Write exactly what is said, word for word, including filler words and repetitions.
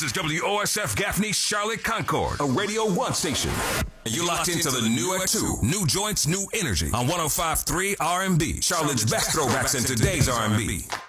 This is W O S F Gaffney, Charlotte Concord, a Radio one station. And you're locked into the new at two. New joints, new energy on one oh five point three R and B. Charlotte's best throwbacks in today's R and B.